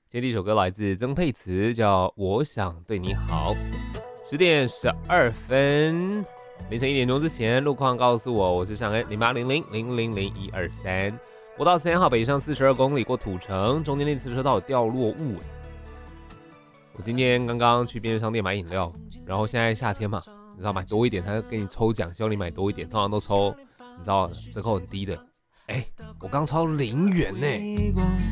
今天第一首歌来自曾沛慈，叫《我想对你好》。10点12分，凌晨1点钟之前，路况告诉我是上恩0800000123，国道3号北上42公里过土城，中间那次车道有掉落物。我今天刚刚去便利商店买饮料，然后现在夏天嘛，你知道买多一点，他给你抽奖，希望你买多一点，通常都抽，你知道折扣很低的。我刚超0元呢。